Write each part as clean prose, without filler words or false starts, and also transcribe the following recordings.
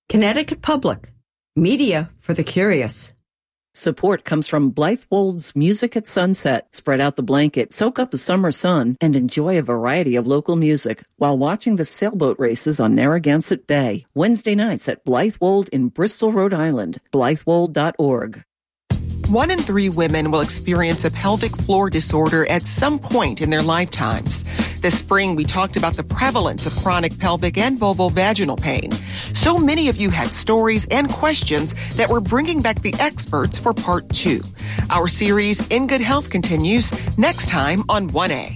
Connecticut Public, media for the curious. Support comes from Blythewold's Music at Sunset. Spread out the blanket, soak up the summer sun, and enjoy a variety of local music while watching the sailboat races on Narragansett Bay. Wednesday nights at Blythewold in Bristol, Rhode Island. Blythewold.org. 1 in 3 women will experience a pelvic floor disorder at some point in their lifetimes. This spring, we talked about the prevalence of chronic pelvic and vulvovaginal pain. So many of you had stories and questions that we're bringing back the experts for part 2. Our series, In Good Health, continues next time on 1A.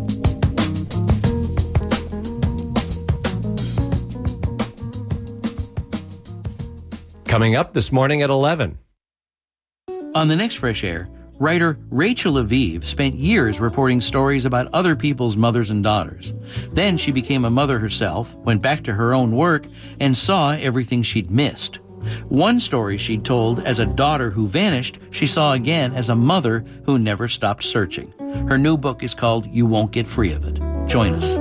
Coming up this morning at 11. On the next Fresh Air, writer Rachel Aviv spent years reporting stories about other people's mothers and daughters. Then she became a mother herself, went back to her own work, and saw everything she'd missed. One story she'd told as a daughter who vanished, she saw again as a mother who never stopped searching. Her new book is called You Won't Get Free of It. Join us.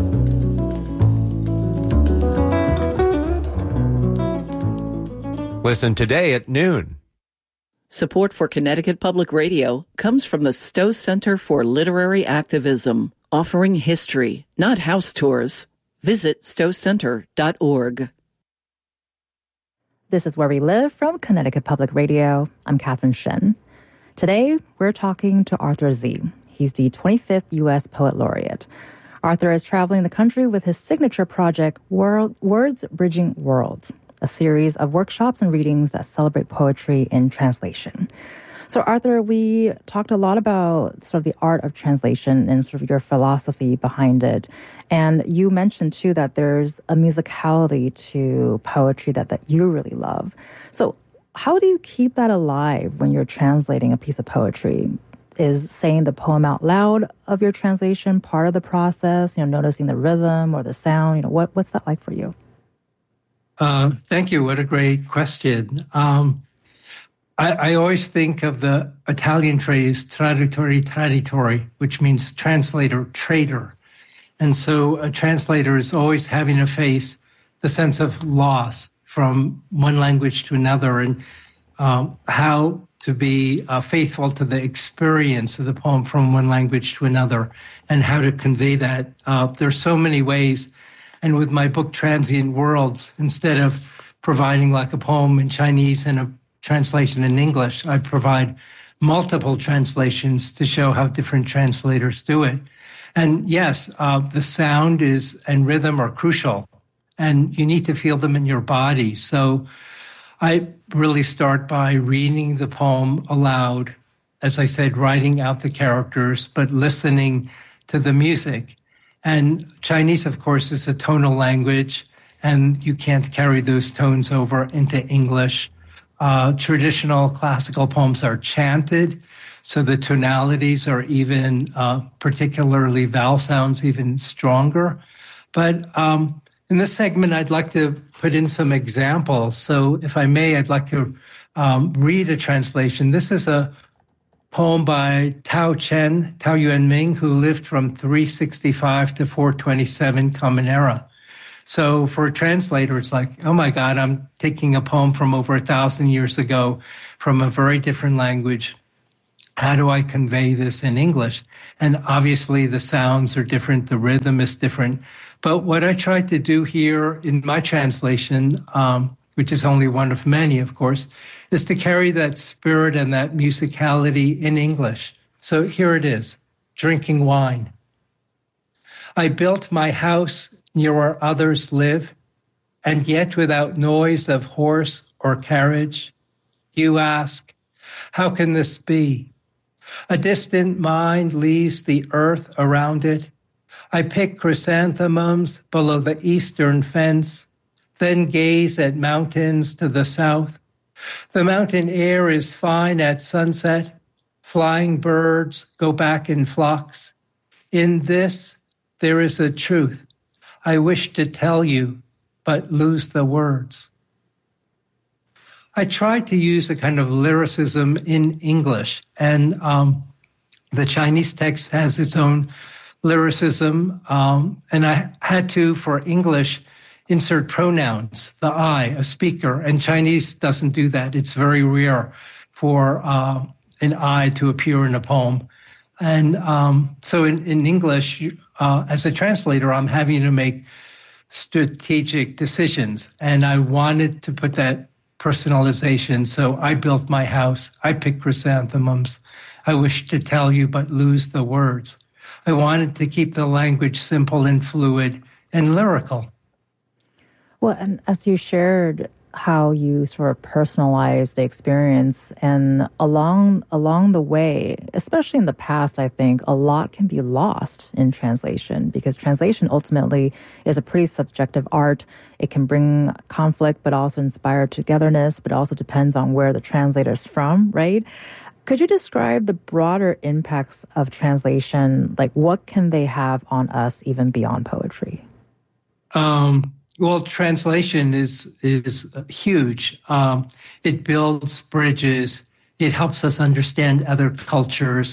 Listen today at noon. Support for Connecticut Public Radio comes from the Stowe Center for Literary Activism, offering history, not house tours. Visit stowecenter.org. This is Where We Live from Connecticut Public Radio. I'm Catherine Shin. Today, we're talking to Arthur Z. He's the 25th U.S. Poet Laureate. Arthur is traveling the country with his signature project, Words Bridging Worlds, a series of workshops and readings that celebrate poetry in translation. So, Arthur, we talked a lot about sort of the art of translation and sort of your philosophy behind it. And you mentioned, too, that there's a musicality to poetry that you really love. So how do you keep that alive when you're translating a piece of poetry? Is saying the poem out loud of your translation part of the process, noticing the rhythm or the sound? What's that like for you? Thank you. What a great question. I always think of the Italian phrase traduttore, which means translator, trader. And so a translator is always having to face the sense of loss from one language to another, and how to be faithful to the experience of the poem from one language to another, and how to convey that. There's so many ways. And with my book, Transient Worlds, instead of providing like a poem in Chinese and a translation in English, I provide multiple translations to show how different translators do it. And yes, the sound and rhythm are crucial, and you need to feel them in your body. So I really start by reading the poem aloud, as I said, writing out the characters, but listening to the music. And Chinese, of course, is a tonal language, and you can't carry those tones over into English. Traditional classical poems are chanted, so the tonalities are even, particularly vowel sounds, even stronger. But in this segment, I'd like to put in some examples. So if I may, I'd like to read a translation. This is a poem by Tao Yuanming, who lived from 365 to 427 Common Era. So for a translator, it's like, oh my God, I'm taking a poem from over 1,000 years ago from a very different language. How do I convey this in English? And obviously the sounds are different, the rhythm is different. But what I tried to do here in my translation, which is only one of many, of course, is to carry that spirit and that musicality in English. So here it is, Drinking Wine. I built my house near where others live, and yet without noise of horse or carriage. You ask, how can this be? A distant mind leaves the earth around it. I pick chrysanthemums below the eastern fence, then gaze at mountains to the south. The mountain air is fine at sunset. Flying birds go back in flocks. In this, there is a truth I wish to tell you, but lose the words. I tried to use a kind of lyricism in English, and the Chinese text has its own lyricism, and I had to, for English, insert pronouns, the I, a speaker, and Chinese doesn't do that. It's very rare for an I to appear in a poem. And so in English, as a translator, I'm having to make strategic decisions. And I wanted to put that personalization. So I built my house. I picked chrysanthemums. I wish to tell you, but lose the words. I wanted to keep the language simple and fluid and lyrical. Well, and as you shared how you sort of personalized the experience, and along the way, especially in the past, I think a lot can be lost in translation, because translation ultimately is a pretty subjective art. It can bring conflict, but also inspire togetherness, but also depends on where the translator's from, right? Could you describe the broader impacts of translation? Like, what can they have on us even beyond poetry? Well, translation is huge. It builds bridges. It helps us understand other cultures.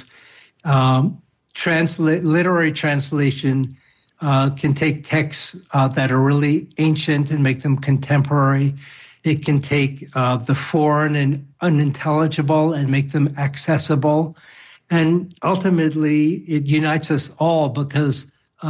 Literary translation can take texts that are really ancient and make them contemporary. It can take the foreign and unintelligible and make them accessible. And ultimately, it unites us all, because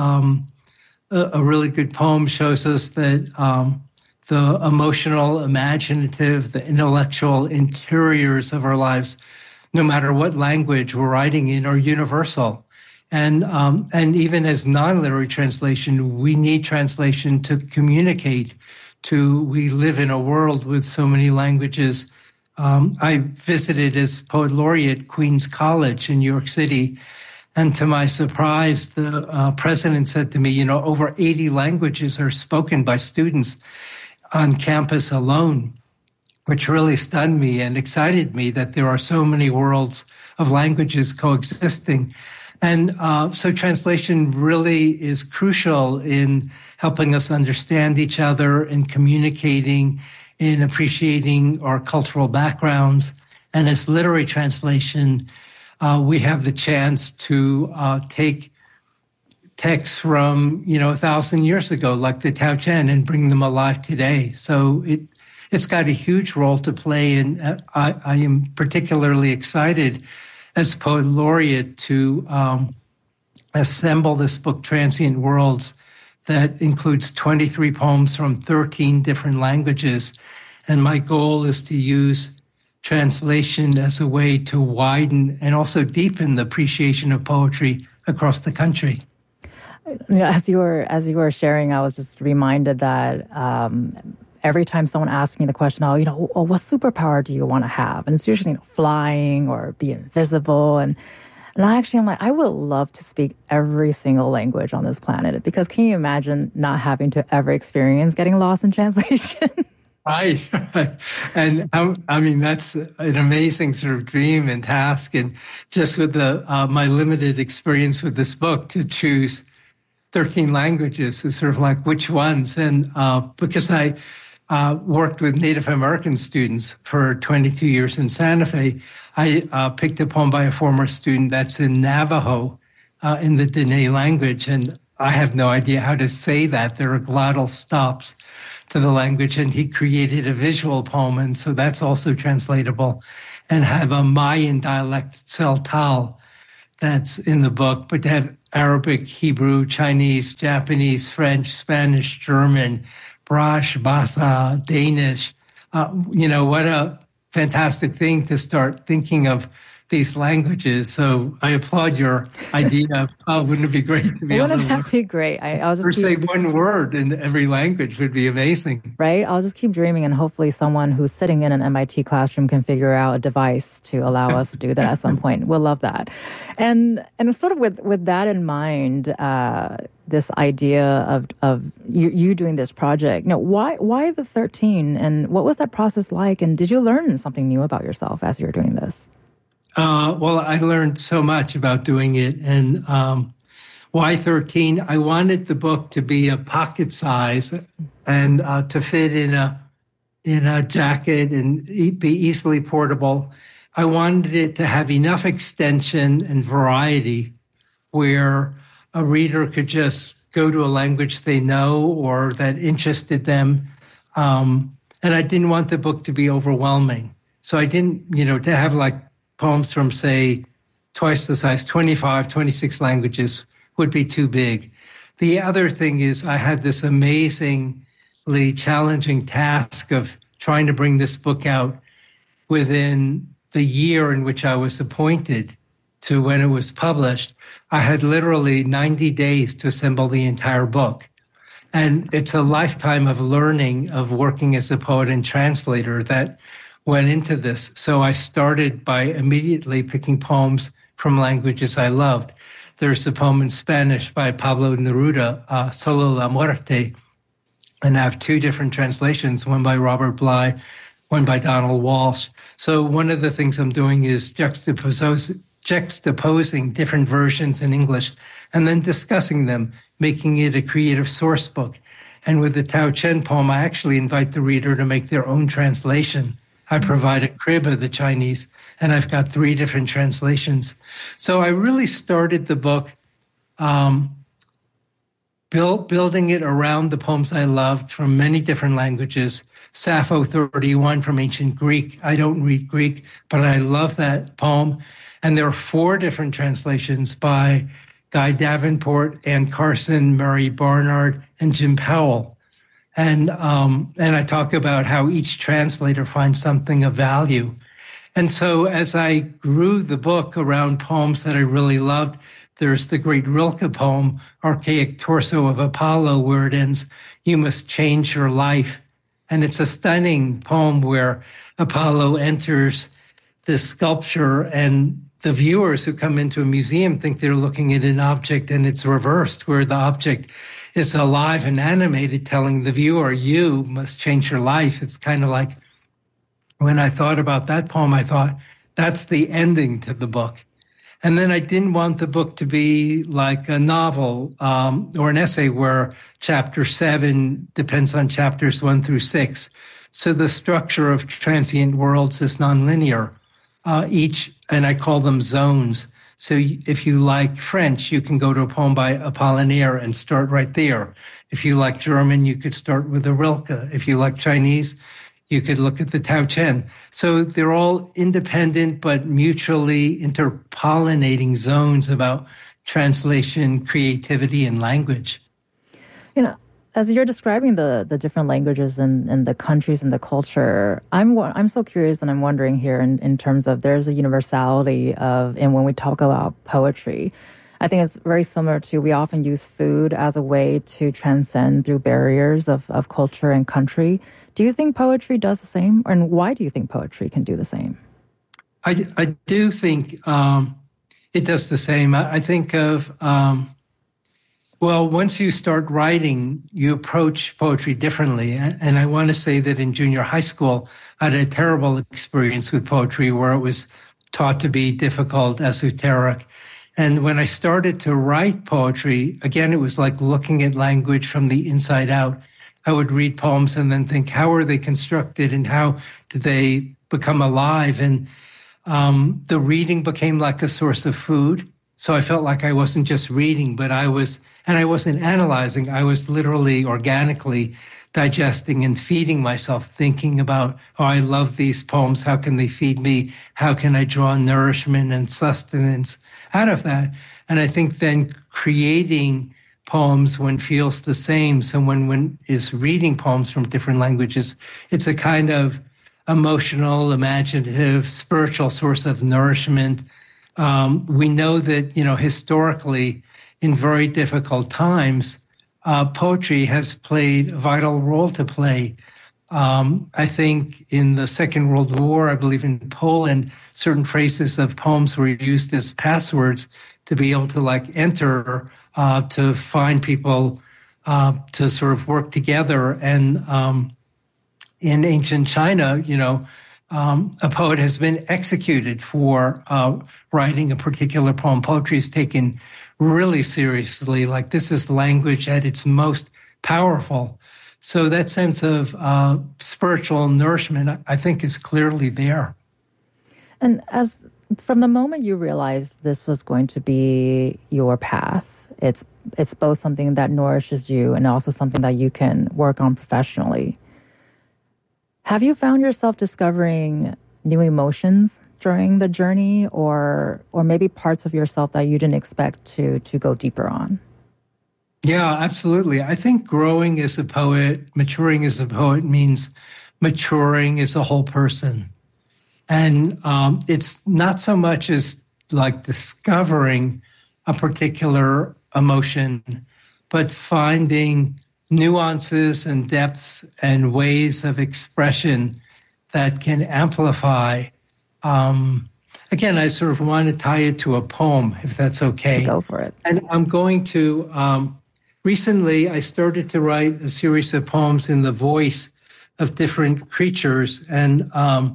a really good poem shows us that the emotional, imaginative, the intellectual interiors of our lives, no matter what language we're writing in, are universal. And even as non-literary translation, we need translation to communicate. We live in a world with so many languages. I visited as poet laureate Queens College in New York City. And to my surprise, the president said to me, over 80 languages are spoken by students on campus alone, which really stunned me and excited me that there are so many worlds of languages coexisting. And so translation really is crucial in helping us understand each other, in communicating, in appreciating our cultural backgrounds. And as literary translation, we have the chance to take texts from, 1,000 years ago, like the Tao Cheng, and bring them alive today. So it's got a huge role to play. And I am particularly excited as poet laureate to assemble this book, Transient Worlds, that includes 23 poems from 13 different languages. And my goal is to use translation as a way to widen and also deepen the appreciation of poetry across the country. As you were sharing, I was just reminded that every time someone asks me the question, what superpower do you want to have? And it's usually flying or be invisible. And I'm like, I would love to speak every single language on this planet, because can you imagine not having to ever experience getting lost in translation? Right. And that's an amazing sort of dream and task. And just with my limited experience with this book, to choose 13 languages is sort of like which ones. And because I worked with Native American students for 22 years in Santa Fe, I picked a poem by a former student that's in Navajo in the Dene language. And I have no idea how to say that. There are glottal stops to the language, and he created a visual poem, and so that's also translatable, and have a Mayan dialect, Tseltal, that's in the book, but to have Arabic, Hebrew, Chinese, Japanese, French, Spanish, German, Brash, Basa, Danish. What a fantastic thing to start thinking of these languages. So I applaud your idea. Wouldn't it be great to be able to... Wouldn't that be great? Say one word in every language would be amazing. Right? I'll just keep dreaming, and hopefully someone who's sitting in an MIT classroom can figure out a device to allow us to do that at some point. We'll love that. And sort of with that in mind, this idea of you doing this project, why the 13? And what was that process like? And did you learn something new about yourself as you were doing this? Well, I learned so much about doing it. And why 13? I wanted the book to be a pocket size and to fit in a jacket and be easily portable. I wanted it to have enough extension and variety where a reader could just go to a language they know or that interested them. And I didn't want the book to be overwhelming. So I didn't, to have like poems from, say, twice the size, 25, 26 languages would be too big. The other thing is I had this amazingly challenging task of trying to bring this book out within the year in which I was appointed to when it was published. I had literally 90 days to assemble the entire book. And it's a lifetime of learning, of working as a poet and translator that went into this. So I started by immediately picking poems from languages I loved. There's a poem in Spanish by Pablo Neruda, Solo la Muerte, and I have two different translations, one by Robert Bly, one by Donald Walsh. So one of the things I'm doing is juxtaposing different versions in English and then discussing them, making it a creative source book. And with the Tao Chen poem, I actually invite the reader to make their own translation. I provide a crib of the Chinese, and I've got 3 different translations. So I really started the book building it around the poems I loved from many different languages. Sappho 31 from ancient Greek. I don't read Greek, but I love that poem. And there are 4 different translations by Guy Davenport, Ann Carson, Mary Barnard, and Jim Powell. And I talk about how each translator finds something of value. And so as I grew the book around poems that I really loved, there's the great Rilke poem, Archaic Torso of Apollo, where it ends, "You must change your life." And it's a stunning poem where Apollo enters this sculpture and the viewers who come into a museum think they're looking at an object, and it's reversed, where the object is alive and animated, telling the viewer, you must change your life. It's kind of like when I thought about that poem, I thought that's the ending to the book. And then I didn't want the book to be like a novel or an essay where chapter 7 depends on chapters 1 through 6. So the structure of Transient Worlds is nonlinear. And I call them zones. So if you like French, you can go to a poem by Apollinaire and start right there. If you like German, you could start with a Rilke. If you like Chinese, you could look at the Tao Chen. So they're all independent but mutually interpollinating zones about translation, creativity, and language. As you're describing the different languages and the countries and the culture, I'm so curious, and I'm wondering here in terms of there's a universality and when we talk about poetry, I think it's very similar to we often use food as a way to transcend through barriers of culture and country. Do you think poetry does the same? And why do you think poetry can do the same? I do think it does the same. I think of... once you start writing, you approach poetry differently. And I want to say that in junior high school, I had a terrible experience with poetry where it was taught to be difficult, esoteric. And when I started to write poetry, again, it was like looking at language from the inside out. I would read poems and then think, how are they constructed and how did they become alive? And the reading became like a source of food. So I felt like I wasn't just reading, but I wasn't analyzing. I was literally organically digesting and feeding myself, thinking about, I love these poems. How can they feed me? How can I draw nourishment and sustenance out of that? And I think then creating poems when feels the same. So when one is reading poems from different languages, it's a kind of emotional, imaginative, spiritual source of nourishment. We know that, historically, in very difficult times, poetry has played a vital role to play. I think in the Second World War, I believe in Poland, certain phrases of poems were used as passwords to be able to enter, to find people to sort of work together. And in ancient China, a poet has been executed for writing a particular poem. Poetry is taken really seriously, like this is language at its most powerful. So that sense of spiritual nourishment, I think, is clearly there. And from the moment you realized this was going to be your path, it's it's both something that nourishes you and also something that you can work on professionally. Have you found yourself discovering new emotions during the journey, or maybe parts of yourself that you didn't expect to go deeper on? Yeah, absolutely. I think growing as a poet, maturing as a poet means maturing as a whole person. And it's not so much as like discovering a particular emotion, but finding nuances and depths and ways of expression that can amplify. Again, I sort of want to tie it to a poem, if that's okay. Go for it. And I'm going to, recently I started to write a series of poems in the voice of different creatures. And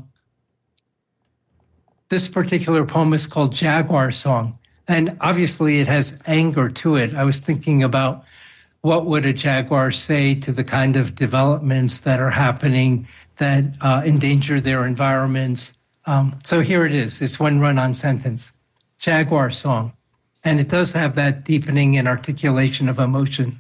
this particular poem is called Jaguar Song. And obviously it has anger to it. I was thinking about what would a jaguar say to the kind of developments that are happening that endanger their environments. So here it is. It's one run-on sentence. Jaguar Song. And it does have that deepening and articulation of emotion.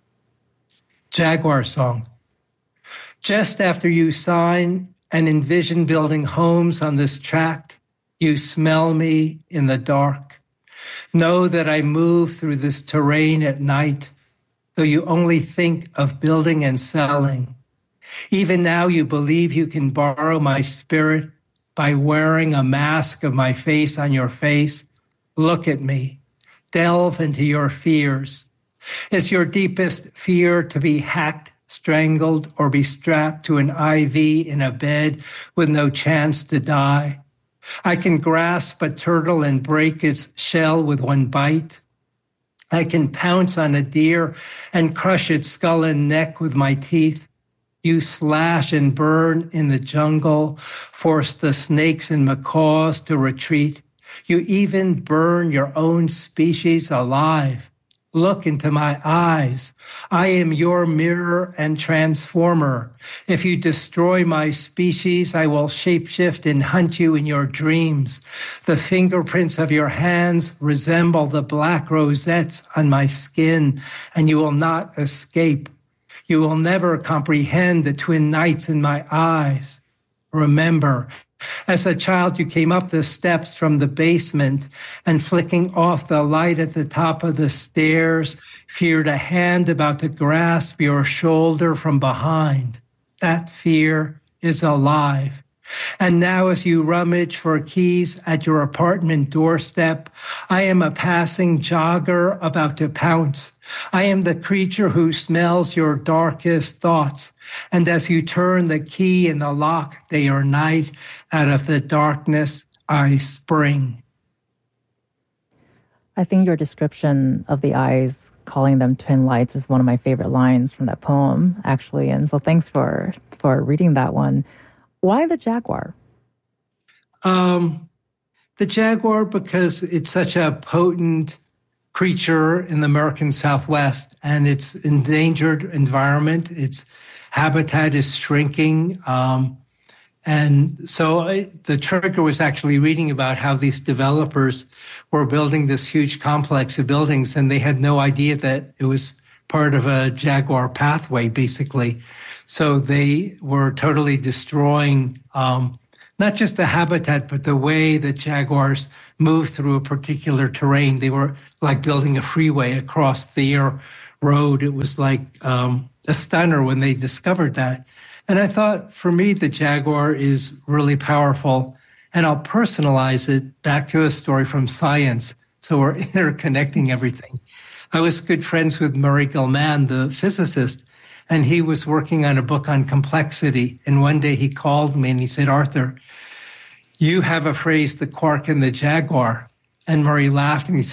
Jaguar Song. Just after you sign and envision building homes on this tract, you smell me in the dark. Know that I move through this terrain at night, though you only think of building and selling. Even now you believe you can borrow my spirit by wearing a mask of my face on your face. Look at me. Delve into your fears. Is your deepest fear to be hacked, strangled, or be strapped to an IV in a bed with no chance to die? I can grasp a turtle and break its shell with one bite. I can pounce on a deer and crush its skull and neck with my teeth. You slash and burn in the jungle, force the snakes and macaws to retreat. You even burn your own species alive. Look into my eyes. I am your mirror and transformer. If you destroy my species, I will shapeshift and hunt you in your dreams. The fingerprints of your hands resemble the black rosettes on my skin, and you will not escape. You will never comprehend the twin nights in my eyes. Remember, as a child, you came up the steps from the basement and flicking off the light at the top of the stairs, feared a hand about to grasp your shoulder from behind. That fear is alive. And now as you rummage for keys at your apartment doorstep, I am a passing jogger about to pounce. I am the creature who smells your darkest thoughts. And as you turn the key in the lock day or night, out of the darkness, I spring. I think your description of the eyes, calling them twin lights, is one of my favorite lines from that poem, actually. And so thanks for reading that one. Why the jaguar? The jaguar, because it's such a potent creature in the American Southwest, and its endangered environment, its habitat is shrinking. And so the trigger was actually reading about how these developers were building this huge complex of buildings, and they had no idea that it was part of a jaguar pathway, basically. So they were totally destroying not just the habitat, but the way that jaguars move through a particular terrain. They were like building a freeway across the road. It was like a stunner when they discovered that. And I thought, for me, the jaguar is really powerful. And I'll personalize it back to a story from science. So we're interconnecting everything. I was good friends with Murray Gell-Mann, the physicist, and he was working on a book on complexity. And one day he called me and he said, Arthur, you have a phrase, the quark and the jaguar. And Murray laughed and he said,